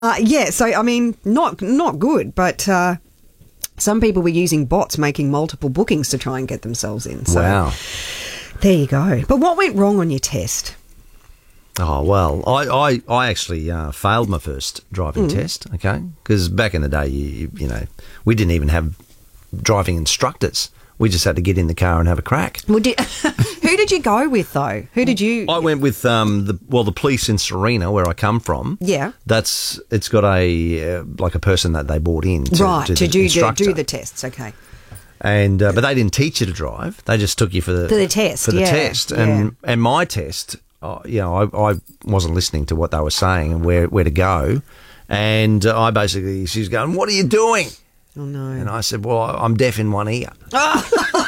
So, I mean, not good, but some people were using bots making multiple bookings to try and get themselves in. So, wow. There you go. But what went wrong on your test? Oh, well, I actually failed my first driving test, okay? Because back in the day, you know, we didn't even have driving instructors. We just had to get in the car and have a crack. Well, who did you go with, though? Who did you... I went with the police in Serena, where I come from. Yeah. It's got a person that they brought in to do the tests, okay. And but they didn't teach you to drive. They just took you for the test. Test. And my test, I wasn't listening to what they were saying and where to go. And she was going, "What are you doing?" Oh, no. And I said, "Well, I'm deaf in one ear." Stop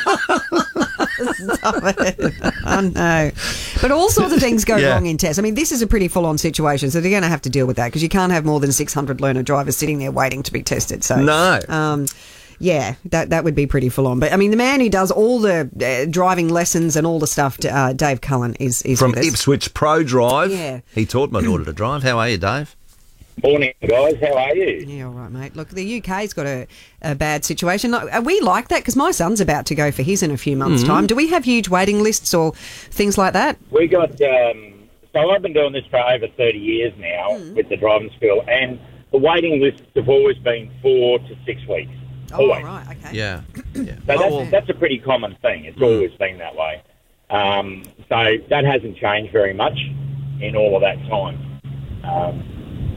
it. Oh, no. But all sorts of things go wrong in tests. I mean, this is a pretty full-on situation, so they're going to have to deal with that because you can't have more than 600 learner drivers sitting there waiting to be tested. So no. Yeah, that would be pretty full-on. But, I mean, the man who does all the driving lessons and all the stuff, Dave Cullen, is from with us. Ipswich Pro Drive. Yeah. He taught my daughter to drive. How are you, Dave? Morning, guys. How are you? Yeah, all right, mate. Look, the UK's got a bad situation. Are we like that? Because my son's about to go for his in a few months' time. Do we have huge waiting lists or things like that? We got... so I've been doing this for over 30 years now with the driving school, and the waiting lists have always been 4 to 6 weeks. Oh, always. right, okay. Yeah. So that's a pretty common thing. It's always been that way. So that hasn't changed very much in all of that time.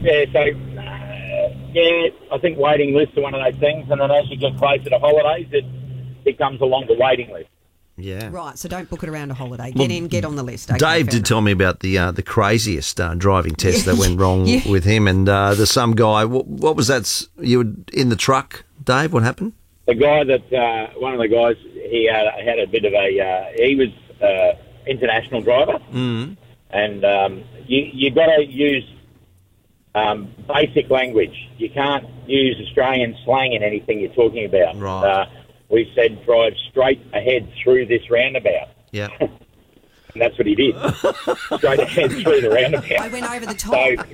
I think waiting lists are one of those things, and then as you get closer to holidays, it becomes a longer waiting list. Yeah. Right, so don't book it around a holiday. Get on the list. Okay, Dave did tell me about the craziest driving test that went wrong with him, and there's some guy. What was that? You were in the truck, Dave? What happened? The guy one of the guys, he had a bit of he was international driver, and you got to use basic language. You can't use Australian slang in anything you're talking about. Right. We said drive straight ahead through this roundabout. Yeah. And that's what he did. Straight ahead through the roundabout. I went over the top.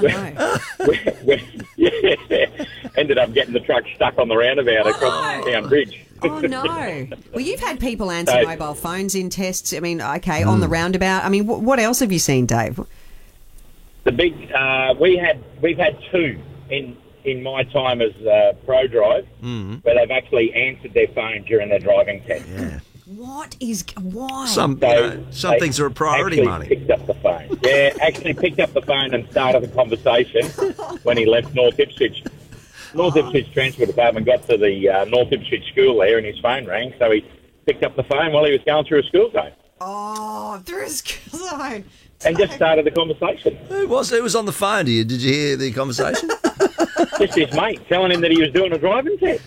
Ended up getting the truck stuck on the roundabout across the town bridge. Oh, no. Well, you've had people answer mobile phones in tests. I mean, okay, on the roundabout. I mean, what else have you seen, Dave? The big... we've had two in my time as Pro Drive, where they've actually answered their phone during their driving test. Yeah. Why? Some things are a priority, Marty. Picked up the phone. Yeah, actually picked up the phone and started the conversation when he left North Ipswich. North Ipswich Transport Department got to the North Ipswich school there and his phone rang, so he picked up the phone while he was going through a school zone. Oh, through a school zone. And just started the conversation. Who was on the phone to you? Did you hear the conversation? Just his mate telling him that he was doing a driving test.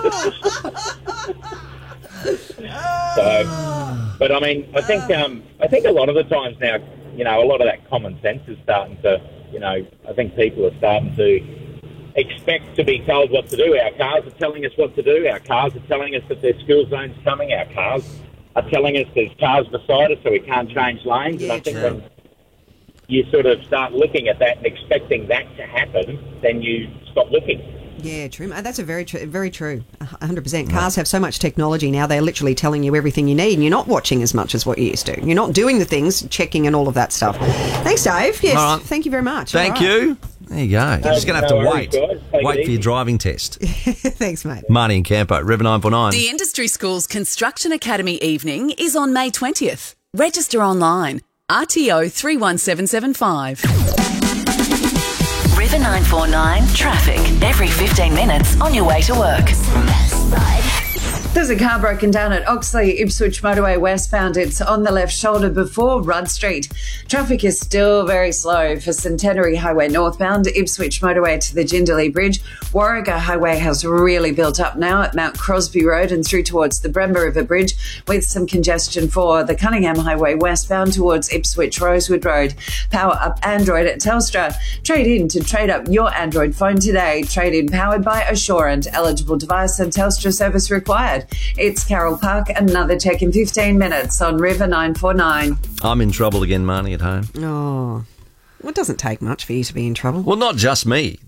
But I mean, I think a lot of the times now, a lot of that common sense is starting to, I think people are starting to expect to be told what to do. Our cars are telling us what to do. Our cars are telling us that there's school zones coming. Our cars are telling us there's cars beside us, so we can't change lanes. Yeah, and I think when you sort of start looking at that and expecting that to happen, then you stop looking. Yeah, true. That's very true. 100%. Cars have so much technology now, they're literally telling you everything you need, and you're not watching as much as what you used to. You're not doing the things, checking and all of that stuff. Thanks, Dave. Yes, all right. Thank you very much. Thank you. There you go. You're just going to have to wait for your driving test. Thanks, mate. Marty and Campo, River 949. The Industry Schools Construction Academy evening is on May 20th. Register online. RTO 31775. River 949 traffic every 15 minutes on your way to work. There's a car broken down at Oxley Ipswich Motorway westbound. It's on the left shoulder before Rudd Street. Traffic is still very slow for Centenary Highway northbound, Ipswich Motorway to the Jindalee Bridge. Warragah Highway has really built up now at Mount Crosby Road and through towards the Bremba River Bridge, with some congestion for the Cunningham Highway westbound towards Ipswich Rosewood Road. Power up Android at Telstra. Trade in to trade up your Android phone today. Trade in powered by Assurant. Eligible device and Telstra service required. It's Carol Park. Another check in 15 minutes on River 949. I'm in trouble again, Marnie, at home. Oh. Well, it doesn't take much for you to be in trouble. Well, not just me.